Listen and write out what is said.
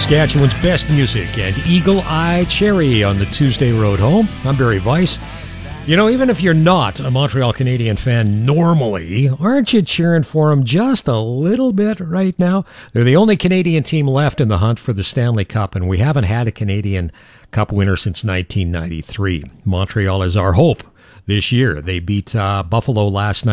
Saskatchewan's best music and Eagle Eye Cherry on the Tuesday Road Home. I'm Barry Weiss. You know, even if you're not a Montreal Canadian fan normally, aren't you cheering for them just a little bit right now? They're the only Canadian team left in the hunt for the Stanley Cup, and we haven't had a Canadian Cup winner since 1993. Montreal is our hope this year. They beat Buffalo last night.